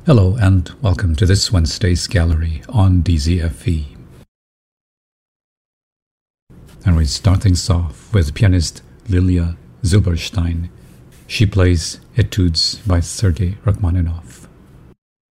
Hello and welcome to this Wednesday's gallery on DZFE. And we start things off with pianist Lilia Zilberstein. She plays Etudes by Sergei Rachmaninoff.